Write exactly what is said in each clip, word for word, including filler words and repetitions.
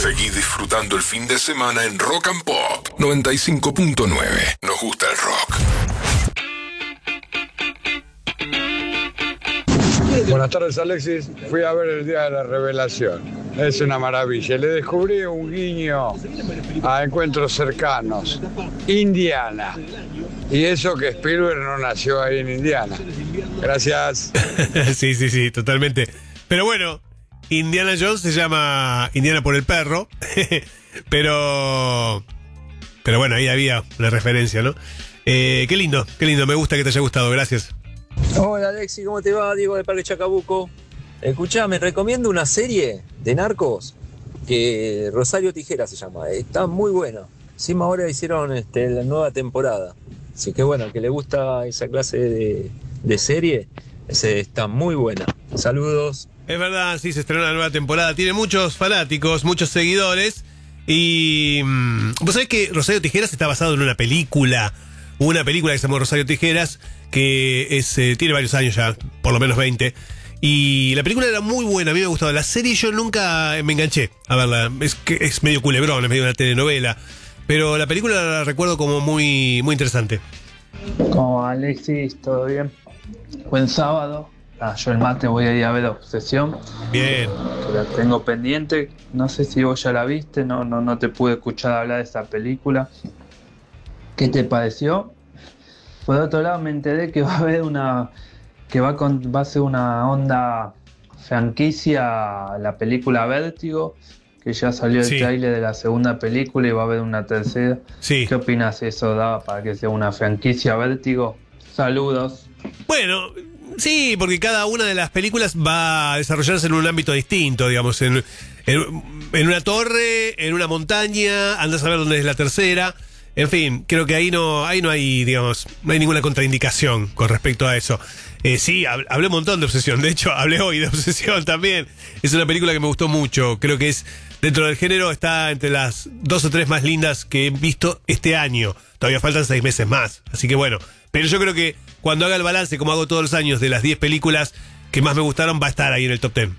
Seguí disfrutando el fin de semana en Rock and Pop noventa y cinco punto nueve. Nos gusta el rock. Buenas tardes, Alexis. Fui a ver el Día de la Revelación. Es una maravilla. Le descubrí un guiño a encuentros cercanos. Indiana. Y eso que Spielberg no nació ahí en Indiana. Gracias. Sí, sí, sí, totalmente. Pero bueno, Indiana Jones se llama Indiana por el perro. Pero... Pero bueno, ahí había una referencia, ¿no? Eh, qué lindo, qué lindo. Me gusta que te haya gustado. Gracias. Hola Alexi, ¿cómo te va? Diego del Parque Chacabuco. Escuchá, me recomiendo una serie de narcos que Rosario Tijeras se llama. Está muy buena. Encima ahora hicieron este, la nueva temporada. Así que bueno, al que le gusta esa clase de, de serie, ese está muy buena. Saludos. Es verdad, sí, se estrenó la nueva temporada. Tiene muchos fanáticos, muchos seguidores. Y mmm, vos sabés que Rosario Tijeras está basado en una película. Una película que se llama Rosario Tijeras, que es eh, tiene varios años ya, por lo menos veinte. Y la película era muy buena, a mí me ha gustado. La serie yo nunca me enganché a verla. Es que es medio culebrón, es medio una telenovela. Pero la película la recuerdo como muy, muy interesante. Como Alexis, ¿todo bien? Buen sábado. Ah, yo el martes voy a ir a ver Obsesión. Bien. Que la tengo pendiente. No sé si vos ya la viste, no, no, no te pude escuchar hablar de esa película. ¿Qué te pareció? Por otro lado me enteré que va a haber una que va, con, va a ser una onda franquicia la película Vértigo, que ya salió el sí. tráiler de la segunda película y va a haber una tercera. Sí. ¿Qué opinas eso da para que sea una franquicia Vértigo? Saludos. Bueno, sí, porque cada una de las películas va a desarrollarse en un ámbito distinto, digamos, en, en, en una torre, en una montaña, andás a ver dónde es la tercera. En fin, creo que ahí no, ahí no hay, digamos, no hay ninguna contraindicación con respecto a eso. Eh, sí, hablé un montón de Obsesión. De hecho, hablé hoy de Obsesión también. Es una película que me gustó mucho. Creo que es, dentro del género, está entre las dos o tres más lindas que he visto este año. Todavía faltan seis meses más. Así que bueno. Pero yo creo que cuando haga el balance, como hago todos los años, de las diez películas que más me gustaron, va a estar ahí en el top diez.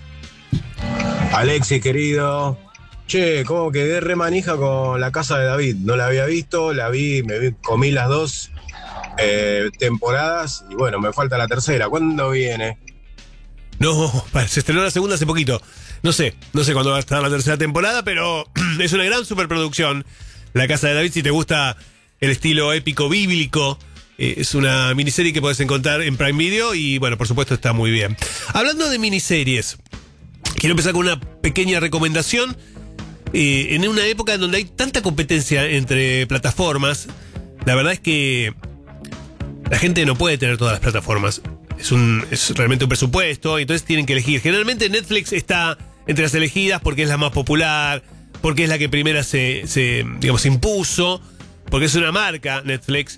Alexis, querido. Che, como quedé re manija con La Casa de David. No la había visto, la vi, me vi, comí las dos eh, temporadas y bueno, me falta la tercera. ¿Cuándo viene? No, se estrenó la segunda hace poquito. No sé, no sé cuándo va a estar la tercera temporada, pero es una gran superproducción. La Casa de David, si te gusta el estilo épico bíblico, eh, es una miniserie que podés encontrar en Prime Video y bueno, por supuesto está muy bien. Hablando de miniseries, quiero empezar con una pequeña recomendación. Eh, en una época en donde hay tanta competencia entre plataformas, la verdad es que la gente no puede tener todas las plataformas. Es un es realmente un presupuesto, y entonces tienen que elegir. Generalmente Netflix está entre las elegidas porque es la más popular, porque es la que primera se, se digamos, impuso, porque es una marca Netflix,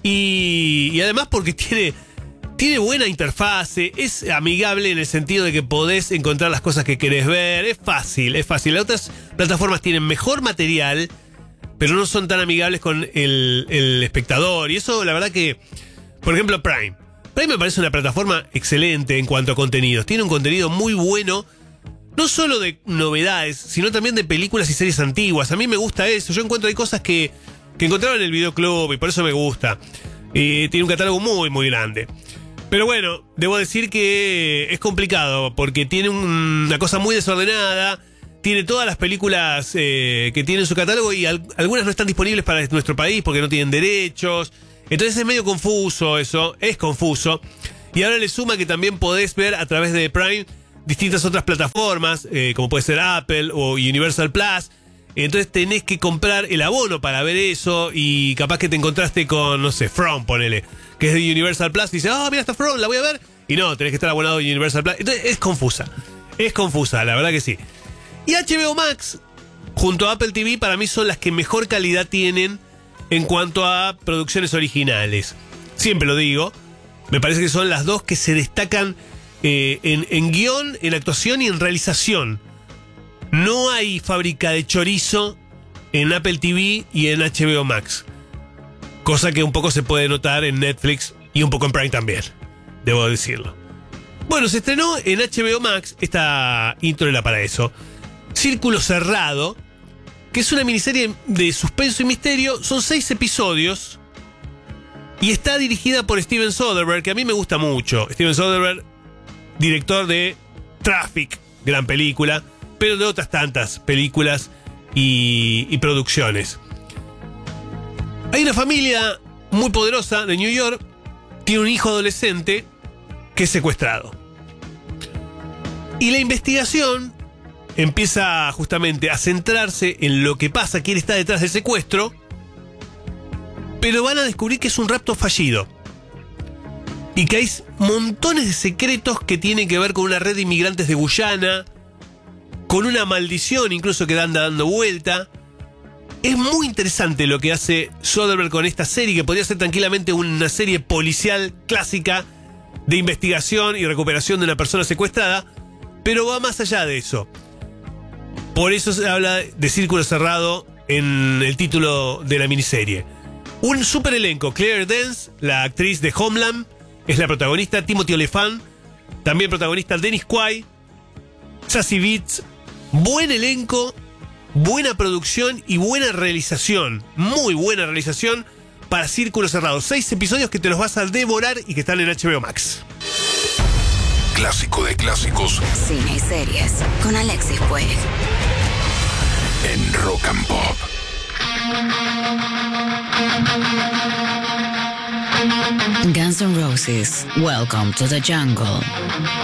y, y además porque tiene... Tiene buena interfase, es amigable en el sentido de que podés encontrar las cosas que querés ver, es fácil, es fácil. Las otras plataformas tienen mejor material, pero no son tan amigables con el, el espectador. Y eso, la verdad que, por ejemplo, Prime. Prime me parece una plataforma excelente en cuanto a contenidos. Tiene un contenido muy bueno, no solo de novedades, sino también de películas y series antiguas. A mí me gusta eso, yo encuentro hay cosas que, que encontraba en el videoclub y por eso me gusta. Eh, tiene un catálogo muy, muy grande. Pero bueno, debo decir que es complicado porque tiene un, una cosa muy desordenada, tiene todas las películas eh, que tiene en su catálogo y al, algunas no están disponibles para nuestro país porque no tienen derechos. Entonces es medio confuso eso, es confuso. Y ahora le suma que también podés ver a través de Prime distintas otras plataformas, eh, como puede ser Apple o Universal Plus. Entonces tenés que comprar el abono para ver eso y capaz que te encontraste con, no sé, From, ponele, que es de Universal Plus y dices, ah, oh, mira, está From, la voy a ver. Y no, tenés que estar abonado en Universal Plus. Entonces es confusa, es confusa, la verdad que sí. Y H B O Max, junto a Apple T V, para mí son las que mejor calidad tienen en cuanto a producciones originales. Siempre lo digo, me parece que son las dos que se destacan eh, en, en guión, en actuación y en realización. No hay fábrica de chorizo en Apple T V y en H B O Max. Cosa que un poco se puede notar en Netflix y un poco en Prime también, debo decirlo. Bueno, se estrenó en H B O Max, esta intro era para eso. Círculo Cerrado, que es una miniserie de suspenso y misterio. Son seis episodios y está dirigida por Steven Soderbergh, que a mí me gusta mucho. Steven Soderbergh, director de Traffic, gran película, pero de otras tantas películas y, y producciones. Hay una familia muy poderosa de New York, tiene un hijo adolescente que es secuestrado. Y la investigación empieza justamente a centrarse en lo que pasa, quién está detrás del secuestro, pero van a descubrir que es un rapto fallido y que hay montones de secretos que tienen que ver con una red de inmigrantes de Guyana, con una maldición incluso que anda dando vuelta. Es muy interesante lo que hace Soderbergh con esta serie, que podría ser tranquilamente una serie policial clásica de investigación y recuperación de una persona secuestrada, pero va más allá de eso. Por eso se habla de Círculo Cerrado en el título de la miniserie. Un super elenco: Claire Danes, la actriz de Homeland, es la protagonista. Timothy Olyphant, también protagonista. Dennis Quaid, Sassy Beats. Buen elenco, buena producción y buena realización. Muy buena realización para Círculo Cerrado. Seis episodios que te los vas a devorar y que están en H B O Max. Clásico de clásicos. Cine y series con Alexis Puig. En Rock and Pop. Guns N' Roses, Welcome to the Jungle.